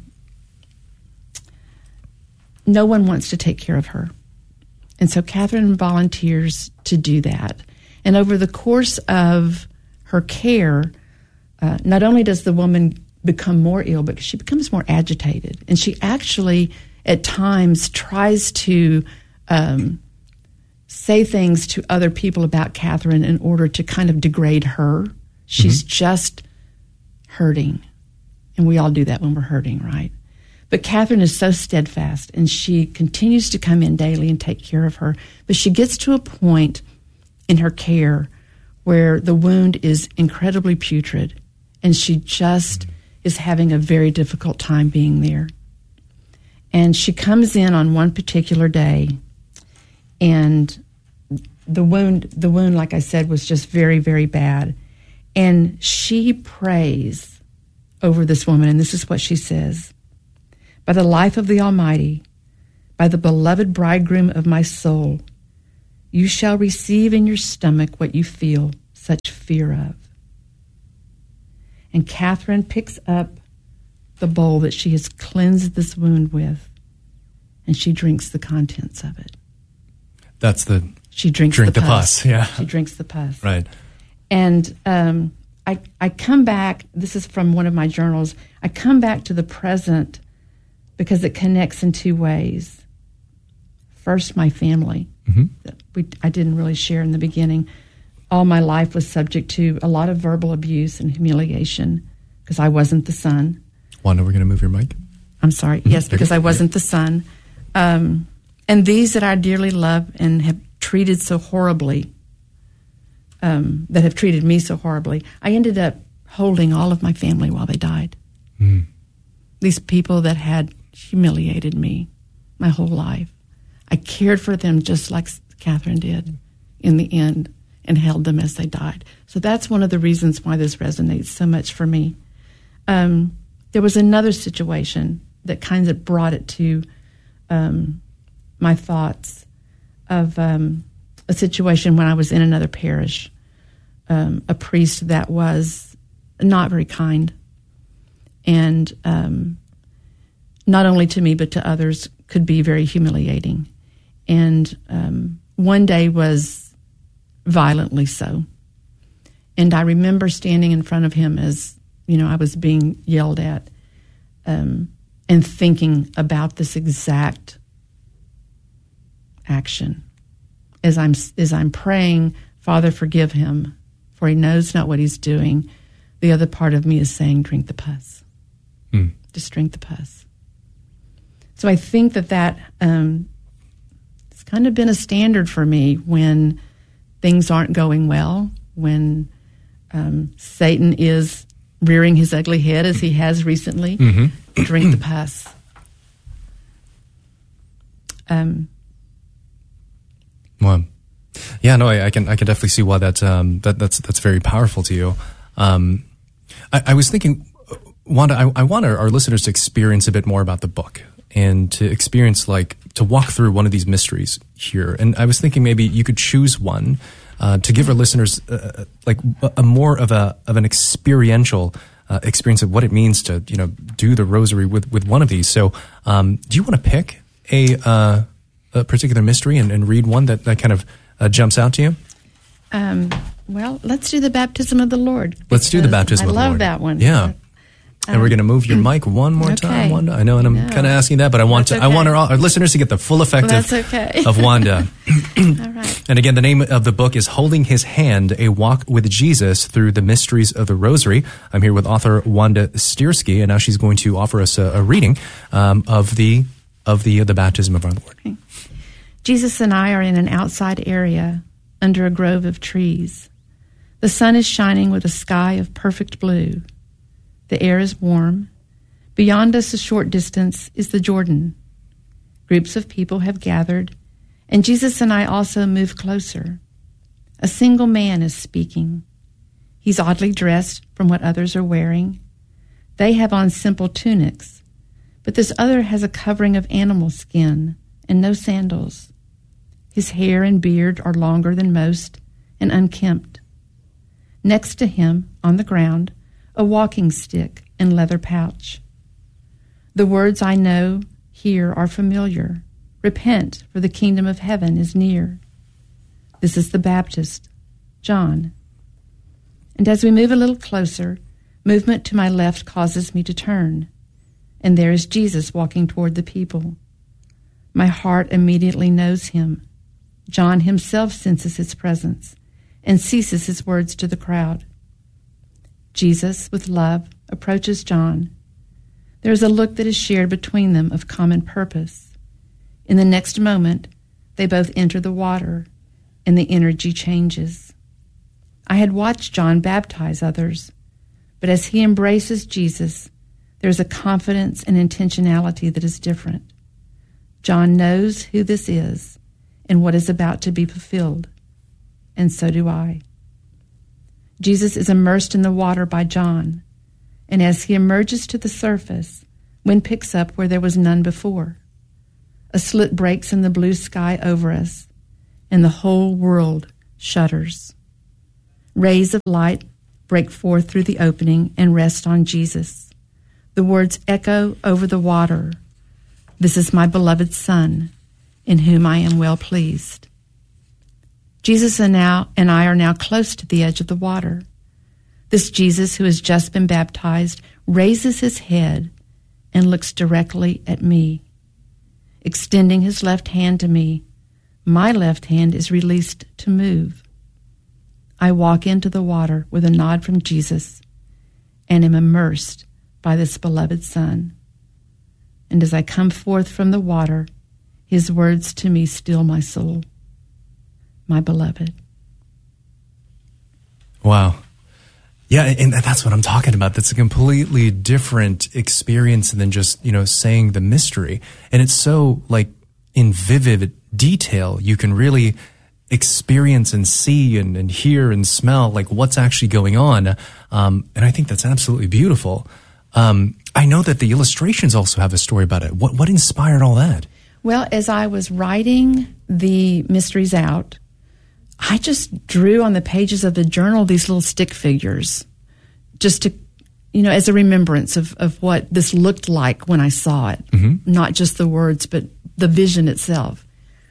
No one wants to take care of her. And so Catherine volunteers to do that. And over the course of her care, uh, not only does the woman become more ill, but she becomes more agitated. And she actually, at times, tries to um, say things to other people about Catherine in order to kind of degrade her. She's mm-hmm. just hurting. And we all do that when we're hurting, right? But Catherine is so steadfast, and she continues to come in daily and take care of her. But she gets to a point in her care where the wound is incredibly putrid, and she just is having a very difficult time being there. And she comes in on one particular day, and the wound, the wound, like I said, was just very, very bad. And she prays over this woman, and this is what she says: "By the life of the Almighty, by the beloved bridegroom of my soul, you shall receive in your stomach what you feel such fear of." And Catherine picks up the bowl that she has cleansed this wound with, and she drinks the contents of it. That's the she drinks drink the, the pus. pus. Yeah, she drinks the pus. Right. And um, I I come back. This is from one of my journals. I come back to the present because it connects in two ways. First, my family. Mm-hmm. That we I didn't really share in the beginning. All my life was subject to a lot of verbal abuse and humiliation because I wasn't the son. Wanda, we're going to move your mic. I'm sorry. Yes, because I wasn't the son. Um, and these that I dearly love and have treated so horribly, um, that have treated me so horribly, I ended up holding all of my family while they died. Mm. These people that had humiliated me my whole life. I cared for them just like Catherine did in the end and held them as they died. So that's one of the reasons why this resonates so much for me. Um, there was another situation that kind of brought it to um, my thoughts of um, a situation when I was in another parish, um, a priest that was not very kind, and um, not only to me but to others could be very humiliating. And um, one day was violently so. And I remember standing in front of him as, you know, I was being yelled at, um, and thinking about this exact action. As I'm as I'm praying, "Father, forgive him, for he knows not what he's doing," the other part of me is saying, "Drink the pus." Mm. Just drink the pus. So I think that that um, it's kind of been a standard for me when things aren't going well, when um, Satan is rearing his ugly head as he has recently. Mm-hmm. Drink the pus. Um, well, yeah, no, I, I can I can definitely see why that um, that that's that's very powerful to you. Um, I, I was thinking, Wanda, I, I want our, our listeners to experience a bit more about the book and to experience, like, to walk through one of these mysteries here. And I was thinking maybe you could choose one uh, to give our listeners uh, like a, a more of a of an experiential uh, experience of what it means to, you know, do the rosary with, with one of these. So um, do you want to pick a, uh, a particular mystery and, and read one that, that kind of uh, jumps out to you? Um, well, let's do the baptism of the Lord. Let's do the baptism I of the Lord. I love that one. Yeah. And Um, we're going to move your mic one more okay. time, Wanda. I know, and I'm No. kind of asking that, but I want That's to. I want okay. our, our listeners to get the full effect Well, of, that's okay. of Wanda. All right. And again, the name of the book is "Holding His Hand: A Walk with Jesus Through the Mysteries of the Rosary." I'm here with author Wanda Stierski, and now she's going to offer us a, a reading um, of the of the the baptism of our Lord. Okay. Jesus and I are in an outside area under a grove of trees. The sun is shining with a sky of perfect blue. The air is warm. Beyond us, a short distance, is the Jordan. Groups of people have gathered, and Jesus and I also move closer. A single man is speaking. He's oddly dressed from what others are wearing. They have on simple tunics, but this other has a covering of animal skin and no sandals. His hair and beard are longer than most and unkempt. Next to him, on the ground, a walking stick and leather pouch. The words I know here are familiar. Repent, for the kingdom of heaven is near. This is the Baptist, John. And as we move a little closer, movement to my left causes me to turn. And there is Jesus walking toward the people. My heart immediately knows him. John himself senses his presence and ceases his words to the crowd. Jesus, with love, approaches John. There is a look that is shared between them of common purpose. In the next moment, they both enter the water, and the energy changes. I had watched John baptize others, but as he embraces Jesus, there is a confidence and intentionality that is different. John knows who this is and what is about to be fulfilled. and so do I. Jesus is immersed in the water by John, and as he emerges to the surface, wind picks up where there was none before. A slit breaks in the blue sky over us, and the whole world shudders. Rays of light break forth through the opening and rest on Jesus. The words echo over the water, "This is my beloved Son, in whom I am well pleased." Jesus and, now, and I are now close to the edge of the water. This Jesus, who has just been baptized, raises his head and looks directly at me. Extending his left hand to me, my left hand is released to move. I walk into the water with a nod from Jesus and am immersed by this beloved Son. And as I come forth from the water, his words to me still my soul. My beloved. Wow. Yeah, and that's what I'm talking about. That's a completely different experience than just, you know, saying the mystery. And it's so, like, in vivid detail, you can really experience and see and, and hear and smell, like, what's actually going on. Um, and I think that's absolutely beautiful. Um, I know that the illustrations also have a story about it. What, what inspired all that? Well, as I was writing the mysteries out, I just drew on the pages of the journal these little stick figures just to, you know, as a remembrance of, of what this looked like when I saw it. Mm-hmm. Not just the words, but the vision itself.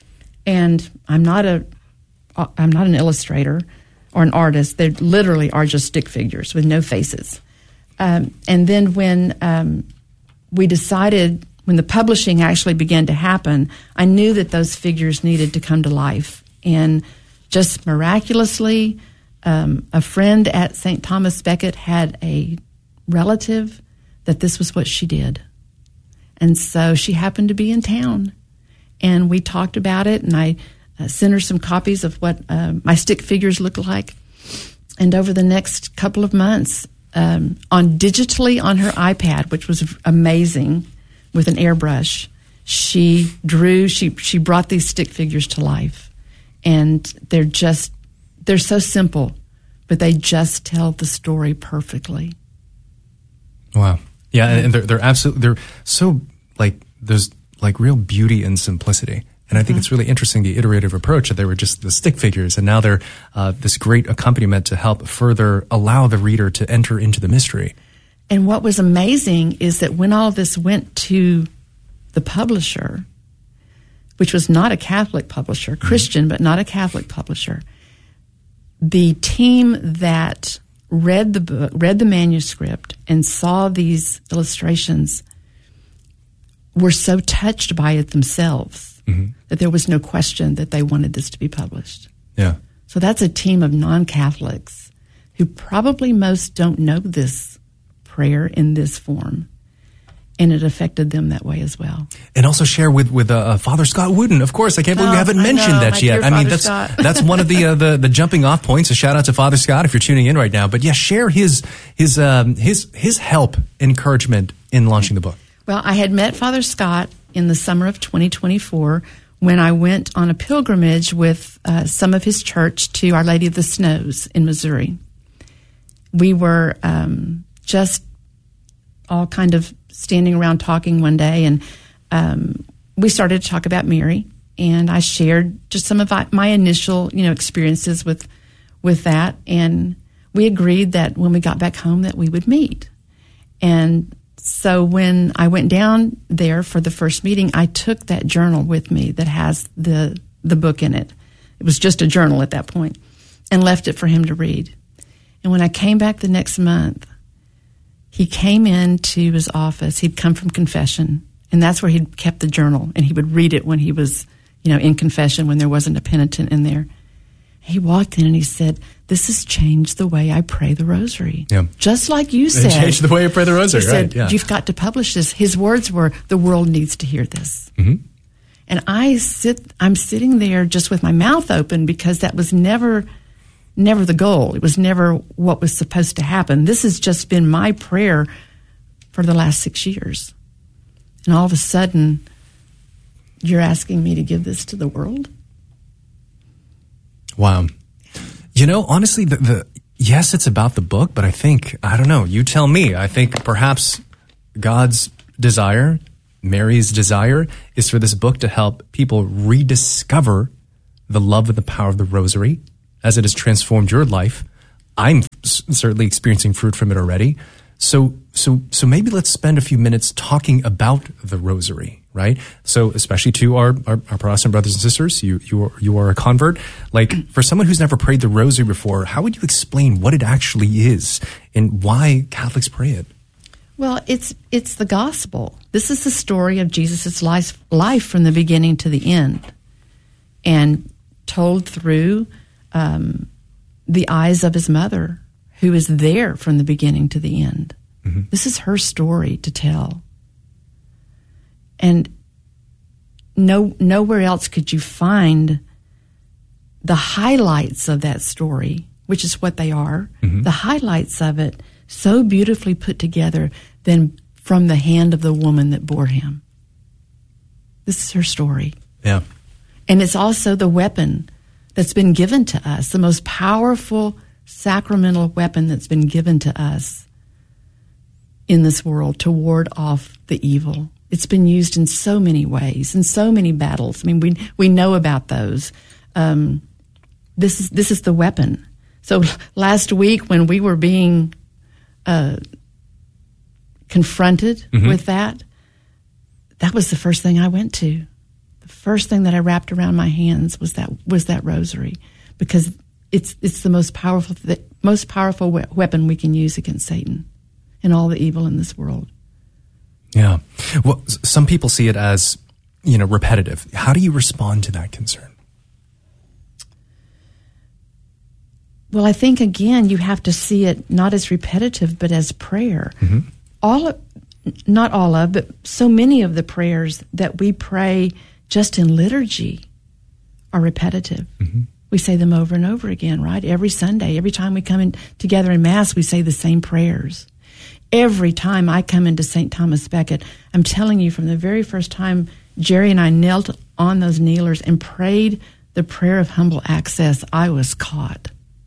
And I'm not a, I'm not an illustrator or an artist. They literally are just stick figures with no faces. Um, and then when um, we decided, when the publishing actually began to happen, I knew that those figures needed to come to life. And just miraculously, um, a friend at Saint Thomas Becket had a relative that this was what she did. And so she happened to be in town. And we talked about it, and I uh, sent her some copies of what uh, my stick figures look like. And over the next couple of months, um, on digitally on her iPad, which was amazing, with an airbrush, she drew, she, she brought these stick figures to life. And they're just, they're so simple, but they just tell the story perfectly. Wow. Yeah, and they're, they're absolutely, they're so, like, there's, like, real beauty and simplicity. And I think mm-hmm. it's really interesting, the iterative approach, that they were just the stick figures, and now they're uh, this great accompaniment to help further allow the reader to enter into the mystery. And what was amazing is that when all of this went to the publisher, which was not a Catholic publisher, Christian, mm-hmm. but not a Catholic publisher, the team that read the book, read the manuscript and saw these illustrations were so touched by it themselves mm-hmm. that there was no question that they wanted this to be published. Yeah. So that's a team of non-Catholics who probably most don't know this prayer in this form. And it affected them that way as well. And also share with with uh, Father Scott Wooden. Of course, I can't believe oh, we haven't I mentioned know, that yet. I mean, that's Scott. that's one of the, uh, the the jumping off points. A shout out to Father Scott if you're tuning in right now. But yeah, share his his um, his his help, encouragement in launching the book. Well, I had met Father Scott in the summer of twenty twenty-four when I went on a pilgrimage with uh, some of his church to Our Lady of the Snows in Missouri. We were um, just all kind of standing around talking one day, and um, we started to talk about Mary, and I shared just some of my initial, you know, experiences with with that, and we agreed that when we got back home that we would meet. And so when I went down there for the first meeting, I took that journal with me that has the the book in it. It was just a journal at that point, and left it for him to read. And when I came back the next month, he came into his office. He'd come from confession, and that's where he'd kept the journal, and he would read it when he was, you know, in confession, when there wasn't a penitent in there. He walked in and he said, "This has changed the way I pray the rosary." Yeah. Just like you said. It changed the way I pray the rosary, he right? said, yeah. "You've got to publish this." His words were, "The world needs to hear this." Mm-hmm. And I sit, I'm sitting there just with my mouth open, because that was never, never the goal. It was never what was supposed to happen. This has just been my prayer for the last six years. And all of a sudden, you're asking me to give this to the world? Wow. You know, honestly, the, the yes, it's about the book, but I think, I don't know, you tell me. I think perhaps God's desire, Mary's desire, is for this book to help people rediscover the love and the power of the rosary as it has transformed your life. I'm s- certainly experiencing fruit from it already. So, so, so maybe let's spend a few minutes talking about the rosary, right? So, especially to our, our, our Protestant brothers and sisters, you, you are, you are a convert. Like, for someone who's never prayed the rosary before, how would you explain what it actually is and why Catholics pray it? Well, it's it's the gospel. This is the story of Jesus' life, life from the beginning to the end, and told through um, the eyes of his mother, who is there from the beginning to the end. Mm-hmm. This is her story to tell. And no, nowhere else could you find the highlights of that story, which is what they are, mm-hmm. the highlights of it so beautifully put together than from the hand of the woman that bore him. This is her story. Yeah. And it's also the weapon that's been given to us, the most powerful sacramental weapon that's been given to us in this world to ward off the evil. It's been used in so many ways, in so many battles. I mean, we we know about those. Um, this is this is the weapon. So last week when we were being uh, confronted mm-hmm. with that, that was the first thing I went to. The first thing that I wrapped around my hands was that was that rosary, because it's it's the most powerful the most powerful we- weapon we can use against Satan and all the evil in this world. Yeah. Well, some people see it as, you know, repetitive. How do you respond to that concern? Well, I think, again, you have to see it not as repetitive, but as prayer. Mm-hmm. All of, not all of, but so many of the prayers that we pray just in liturgy are repetitive. Mm-hmm. We say them over and over again, right? Every Sunday, every time we come in together in Mass, we say the same prayers. Every time I come into Saint Thomas Becket, I'm telling you, from the very first time Jerry and I knelt on those kneelers and prayed the prayer of humble access, I was caught.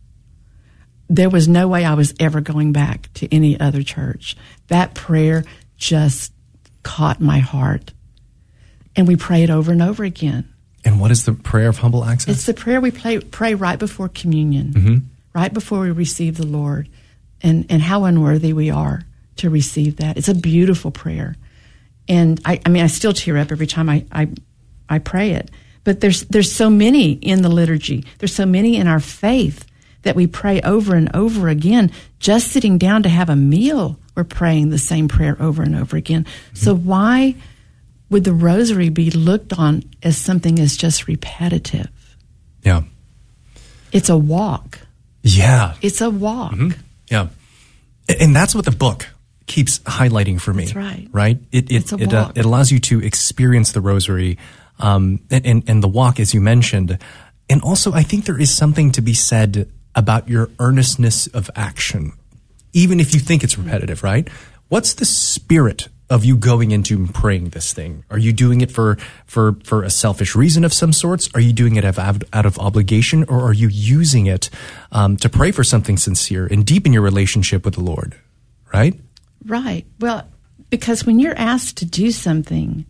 There was no way I was ever going back to any other church. That prayer just caught my heart. And we pray it over and over again. And what is the prayer of humble access? It's the prayer we pray, pray right before communion, mm-hmm. right before we receive the Lord, and, and how unworthy we are to receive that. It's a beautiful prayer. And I, I mean, I still tear up every time I, I, I pray it. But there's, there's so many in the liturgy. There's so many in our faith that we pray over and over again. Just sitting down to have a meal, we're praying the same prayer over and over again. Mm-hmm. So why would the rosary be looked on as something that's just repetitive? Yeah. It's a walk. Yeah. It's a walk. Mm-hmm. Yeah. And that's what the book keeps highlighting for me. That's right. Right? It it it's a it, uh, it allows you to experience the rosary um, and, and, and the walk, as you mentioned. And also, I think there is something to be said about your earnestness of action, even if you think it's repetitive, right? What's the spirit of you going into praying this thing? Are you doing it for for for a selfish reason of some sorts? Are you doing it out of, out of obligation, or are you using it um, to pray for something sincere and deepen your relationship with the Lord? Right? Right. Well, because when you're asked to do something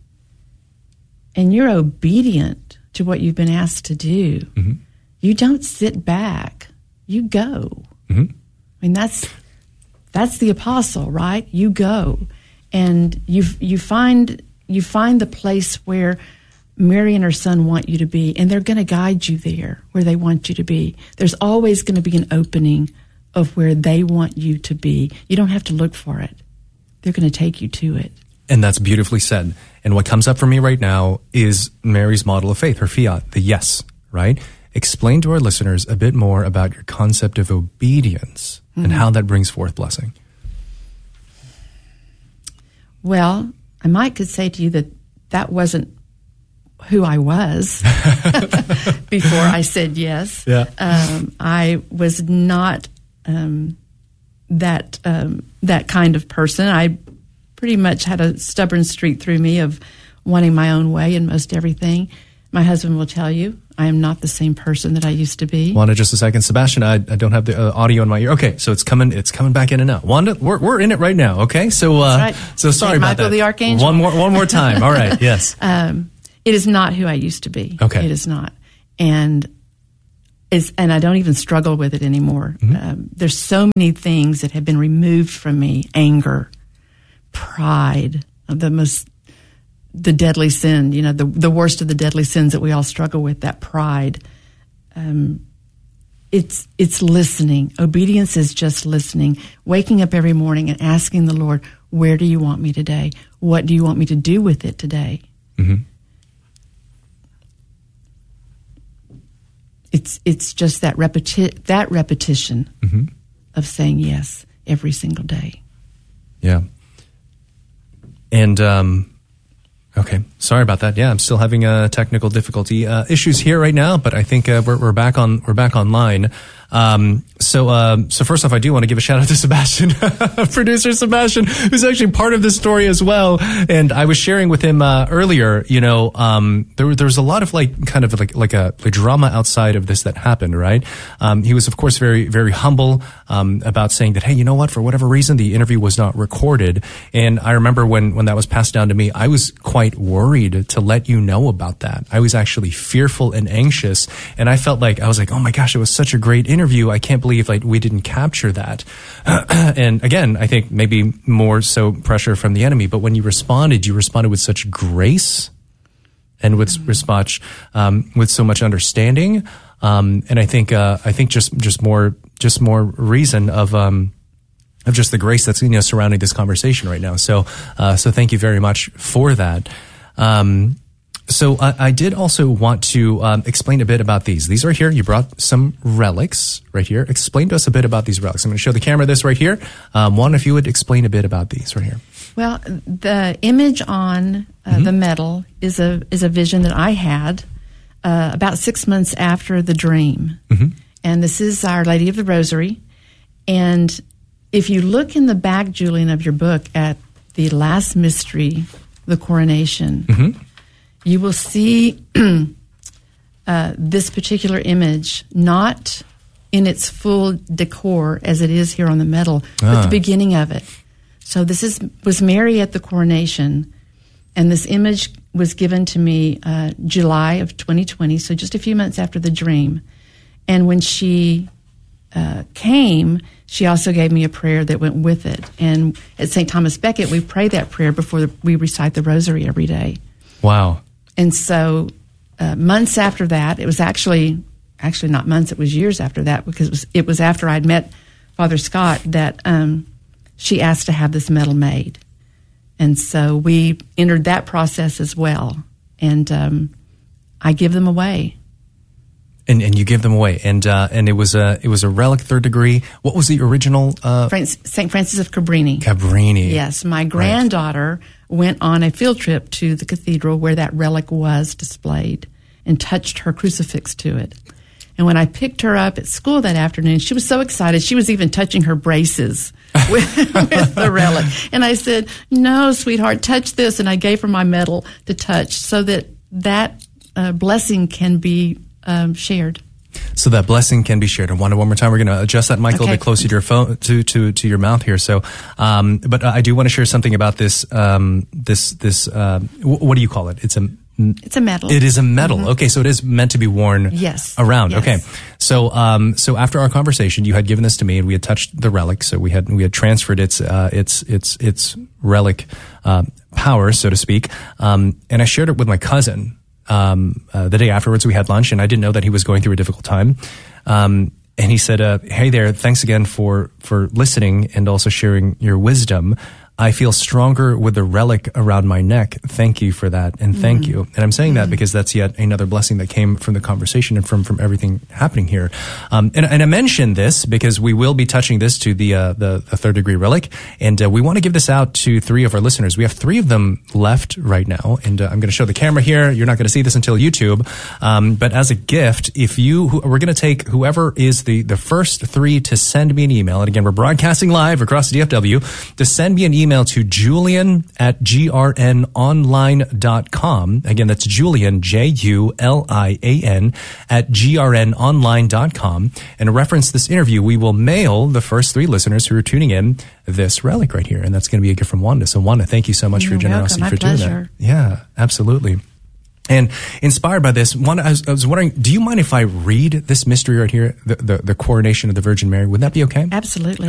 and you're obedient to what you've been asked to do, mm-hmm. you don't sit back. You go. Mm-hmm. I mean, that's that's the apostle, right? You go. And you you find you find the place where Mary and her son want you to be, and they're going to guide you there where they want you to be. There's always going to be an opening of where they want you to be. You don't have to look for it. They're going to take you to it. And that's beautifully said. And what comes up for me right now is Mary's model of faith, her fiat, the yes, right? Explain to our listeners a bit more about your concept of obedience mm-hmm. and how that brings forth blessing. Well, I might could say to you that that wasn't who I was before I said yes. Yeah. Um, I was not um, that um, that kind of person. I pretty much had a stubborn streak through me of wanting my own way in most everything. My husband will tell you I am not the same person that I used to be. Wanda, just a second. Sebastian, I, I don't have the uh, audio in my ear. Okay, so it's coming. It's coming back in and out. Wanda, we're we're in it right now. Okay, so uh, right. so sorry Saint about Michael that. the Archangel. One more one more time. All right. Yes. Um, it is not who I used to be. Okay. It is not, and is and I don't even struggle with it anymore. Mm-hmm. Um, there's so many things that have been removed from me: anger, pride, the most. The deadly sin, you know, the the worst of the deadly sins that we all struggle with, that pride. Um, it's it's listening. Obedience is just listening. Waking up every morning and asking the Lord, where do you want me today? What do you want me to do with it today? Mm-hmm. It's it's just that repeti- that repetition mm-hmm. of saying yes every single day. Yeah. And um okay, sorry about that. Yeah, I'm still having uh, technical difficulty uh, issues here right now, but I think uh, we're, we're back on we're back online. Um, so, um, so first off, I do want to give a shout out to Sebastian, producer Sebastian, who's actually part of this story as well. And I was sharing with him uh, earlier. You know, um, there there was a lot of like kind of like like a like drama outside of this that happened. Right? Um, he was of course very very humble um, about saying that, hey, you know what? For whatever reason, the interview was not recorded. And I remember when when that was passed down to me, I was quite worried to let you know about that. I was actually fearful and anxious, and I felt like I was like, oh my gosh, it was such a great interview. I can't believe like we didn't capture that. And again, I think maybe more so pressure from the enemy. But when you responded, you responded with such grace and with mm-hmm. response, um, with so much understanding. Um, and I think uh, I think just just more just more reason of. Um, of just the grace that's, you know, surrounding this conversation right now. So, uh, so thank you very much for that. Um, so I, I did also want to, um, explain a bit about these. These are here. You brought some relics right here. Explain to us a bit about these relics. I'm going to show the camera this right here. Um, Juan, if you would explain a bit about these right here. Well, the image on uh, Mm-hmm. the medal is a, is a vision that I had, uh, about six months after the dream. Mm-hmm. And this is Our Lady of the Rosary. And if you look in the back, Julian, of your book at the last mystery, the coronation, mm-hmm. you will see uh, this particular image, not in its full decor as it is here on the medal, Ah. but the beginning of it. So this is was Mary at the coronation, and this image was given to me uh, July of twenty twenty, so just a few months after the dream. And when she uh, came, she also gave me a prayer that went with it. And at Saint Thomas Becket, we pray that prayer before the, we recite the rosary every day. Wow. And so uh, months after that, it was actually, actually not months, it was years after that, because it was, it was after I'd met Father Scott that um, she asked to have this medal made. And so we entered that process as well. And um, I give them away. And and you give them away, and uh, and it was a it was a relic third degree. What was the original? Uh, Saint Francis of Cabrini. Cabrini. Yes, my granddaughter right. went on a field trip to the cathedral where that relic was displayed, and touched her crucifix to it. And when I picked her up at school that afternoon, she was so excited. She was even touching her braces with, with the relic. And I said, "No, sweetheart, touch this." And I gave her my medal to touch, so that that uh, blessing can be. Um, shared. So that blessing can be shared. And one, one more time, we're going to adjust that mic okay. a little bit closer to your phone, to, to, to your mouth here. So, um, but I do want to share something about this, um, this, this, uh, what do you call it? It's a, it's a medal. It is a medal. Mm-hmm. Okay. So it is meant to be worn yes. around. Yes. Okay. So, um, so after our conversation, you had given this to me and we had touched the relic. So we had, we had transferred its, uh, its, its, its relic, uh, power, so to speak. Um, and I shared it with my cousin. Um, uh, the day afterwards, we had lunch, and I didn't know that he was going through a difficult time. Um, and he said, uh, "Hey there, thanks again for for listening and also sharing your wisdom. I feel stronger with the relic around my neck. Thank you for that, and thank mm. you." And I'm saying that because that's yet another blessing that came from the conversation and from from everything happening here. Um, and, and I mentioned this because we will be touching this to the uh, the, the third degree relic, and uh, we want to give this out to three of our listeners. We have three of them left right now, and uh, I'm going to show the camera here. You're not going to see this until YouTube, um, but as a gift, if you who, we're going to take whoever is the the first three to send me an email, and again we're broadcasting live across the D F W, to send me an email. email to julian at g r n online dot com. Again, that's Julian, J U L I A N, at g r n online dot com. And reference this interview, we will mail the first three listeners who are tuning in this relic right here. And that's going to be a gift from Wanda. So Wanda, thank you so much You're for your generosity welcome. for My doing pleasure. that. Yeah, absolutely. And inspired by this, one, I was, I was wondering, do you mind if I read this mystery right here, the, the, the coronation of the Virgin Mary? Would that be okay? Absolutely.